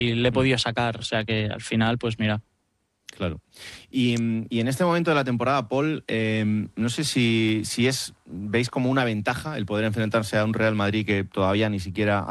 le he podido sacar, o sea que al final, pues mira. Claro. Y en este momento de la temporada, Paul, no sé si veis como una ventaja el poder enfrentarse a un Real Madrid que todavía ni siquiera